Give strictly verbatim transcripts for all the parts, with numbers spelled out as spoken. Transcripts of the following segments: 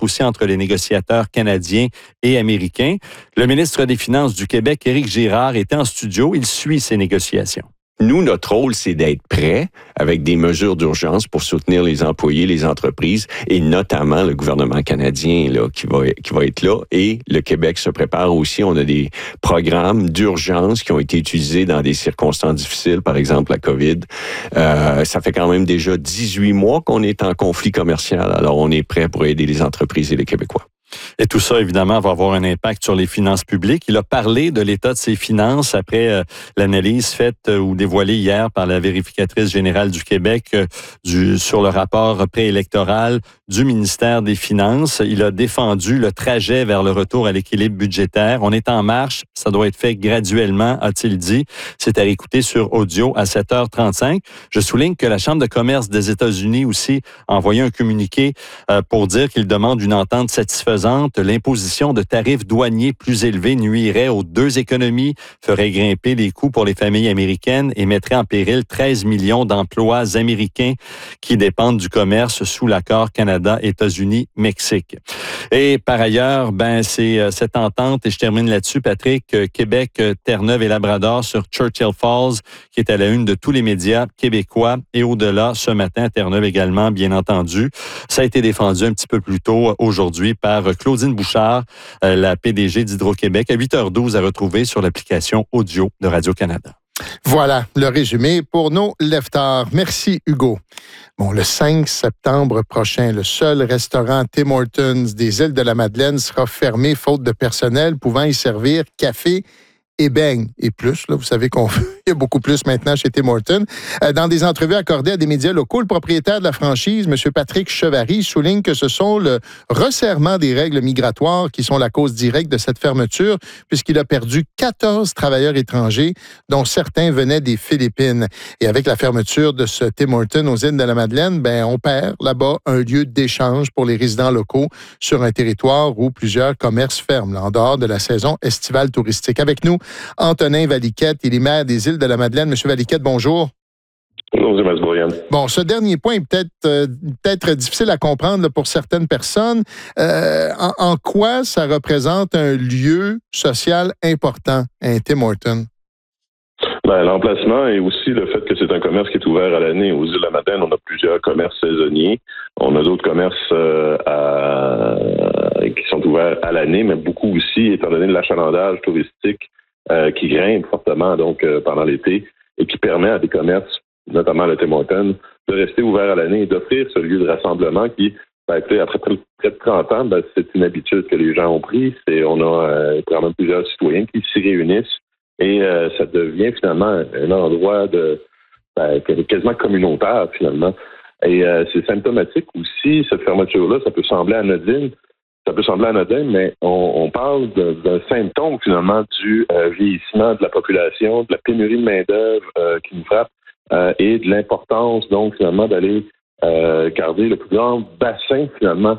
aussi entre les négociateurs canadiens et américains. Le ministre des Finances du Québec, Éric Girard, était en studio. Il suit ces négociations. Nous, notre rôle, c'est d'être prêts avec des mesures d'urgence pour soutenir les employés, les entreprises et notamment le gouvernement canadien là, qui va qui va être là. Et le Québec se prépare aussi. On a des programmes d'urgence qui ont été utilisés dans des circonstances difficiles, par exemple la COVID. Euh, ça fait quand même déjà dix-huit mois qu'on est en conflit commercial. Alors, on est prêt pour aider les entreprises et les Québécois. Et tout ça, évidemment, va avoir un impact sur les finances publiques. Il a parlé de l'état de ses finances après euh, l'analyse faite euh, ou dévoilée hier par la vérificatrice générale du Québec euh, du, sur le rapport préélectoral du ministère des Finances. Il a défendu le trajet vers le retour à l'équilibre budgétaire. On est en marche. Ça doit être fait graduellement, a-t-il dit. C'est à écouter sur audio à sept heures trente-cinq. Je souligne que la Chambre de commerce des États-Unis aussi a envoyé un communiqué euh, pour dire qu'il demande une entente satisfaisante. L'imposition de tarifs douaniers plus élevés nuirait aux deux économies, ferait grimper les coûts pour les familles américaines et mettrait en péril treize millions d'emplois américains qui dépendent du commerce sous l'accord Canada-États-Unis-Mexique. Et par ailleurs, ben c'est euh, cette entente, et je termine là-dessus, Patrick, euh, Québec, euh, Terre-Neuve et Labrador sur Churchill Falls, qui est à la une de tous les médias québécois et au-delà ce matin à Terre-Neuve également, bien entendu. Ça a été défendu un petit peu plus tôt euh, aujourd'hui par Claudine Bouchard, euh, la P D G d'Hydro-Québec, à huit heures douze à retrouver sur l'application audio de Radio-Canada. Voilà le résumé pour nos leftards. Merci, Hugo. Bon, le cinq septembre prochain, le seul restaurant Tim Hortons des Îles-de-la-Madeleine sera fermé faute de personnel pouvant y servir café et beignes. Et plus, là, vous savez qu'on y a beaucoup plus maintenant chez Tim Hortons. Euh, dans des entrevues accordées à des médias locaux, le propriétaire de la franchise, M. Patrick Chevary, souligne que ce sont le resserrement des règles migratoires qui sont la cause directe de cette fermeture, puisqu'il a perdu quatorze travailleurs étrangers, dont certains venaient des Philippines. Et avec la fermeture de ce Tim Hortons aux Îles-de-la-Madeleine, ben, on perd là-bas un lieu d'échange pour les résidents locaux sur un territoire où plusieurs commerces ferment, là, en dehors de la saison estivale touristique. Avec nous, Antonin Valiquette, il est maire des Îles-de-la-Madeleine. Monsieur Valiquette, bonjour. Bonjour, M. Boyan. Bon, ce dernier point est peut-être, euh, peut-être difficile à comprendre là, pour certaines personnes. Euh, en, en quoi ça représente un lieu social important, un Tim Hortons? Ben, l'emplacement et aussi le fait que c'est un commerce qui est ouvert à l'année. Aux Îles-de-la-Madeleine, on a plusieurs commerces saisonniers. On a d'autres commerces euh, à... qui sont ouverts à l'année, mais beaucoup aussi, étant donné l'achalandage touristique euh, qui grimpe fortement donc euh, pendant l'été et qui permet à des commerces, notamment le Tim Hortons, de rester ouverts à l'année et d'offrir ce lieu de rassemblement qui, ben, après près de trente ans, ben, c'est une habitude que les gens ont pris. C'est, on a euh, quand même plusieurs citoyens qui s'y réunissent et euh, ça devient finalement un endroit de ben, quasiment communautaire finalement. Et euh, c'est symptomatique aussi, cette fermeture-là, ça peut sembler anodine, ça peut sembler anodin, mais on, on parle de, d'un symptôme finalement du euh, vieillissement de la population, de la pénurie de main-d'œuvre euh, qui nous frappe euh, et de l'importance donc finalement d'aller euh, garder le plus grand bassin finalement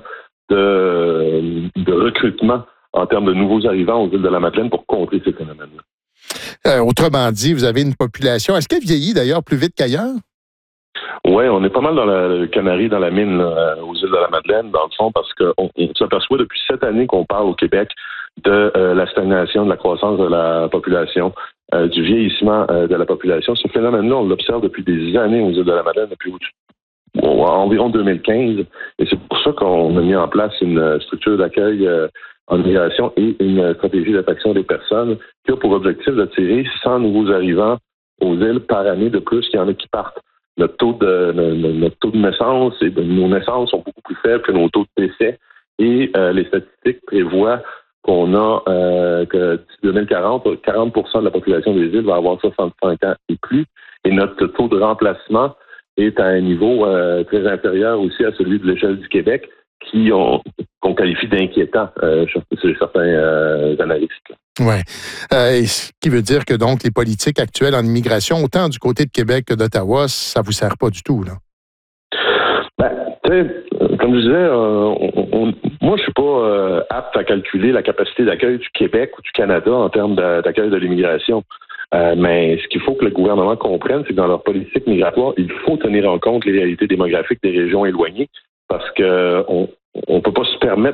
de, de recrutement en termes de nouveaux arrivants aux Îles-de-la-Madeleine pour contrer ces phénomènes-là. Euh, autrement dit, vous avez une population. Est-ce qu'elle vieillit d'ailleurs plus vite qu'ailleurs? Oui, on est pas mal dans la, le canari dans la mine là, aux Îles-de-la-Madeleine, dans le fond, parce qu'on on s'aperçoit depuis sept années qu'on parle au Québec de euh, la stagnation, de la croissance de la population, euh, du vieillissement euh, de la population. Ce phénomène-là, on l'observe depuis des années aux Îles-de-la-Madeleine, depuis bon, environ deux mille quinze, et c'est pour ça qu'on a mis en place une structure d'accueil euh, en migration et une stratégie d'attraction des personnes qui a pour objectif d'attirer cent nouveaux arrivants aux îles par année de plus qu'il y en a qui partent. Notre taux de notre taux de naissance et de nos naissances sont beaucoup plus faibles que nos taux de décès et euh, les statistiques prévoient qu'on a euh, que d'ici deux mille quarante, quarante pour cent de la population des îles va avoir soixante-cinq ans et plus et notre taux de remplacement est à un niveau euh, très inférieur aussi à celui de l'échelle du Québec qui ont, qu'on qualifie d'inquiétant euh, chez certains euh, analystes. Oui. Euh, ce qui veut dire que donc les politiques actuelles en immigration, autant du côté de Québec que d'Ottawa, ça vous sert pas du tout, là? Ben, tu sais, comme je disais, euh, on, on, moi, je suis pas euh, apte à calculer la capacité d'accueil du Québec ou du Canada en termes de, d'accueil de l'immigration. Euh, mais ce qu'il faut que le gouvernement comprenne, c'est que dans leur politique migratoire, il faut tenir en compte les réalités démographiques des régions éloignées parce que on on peut pas se permettre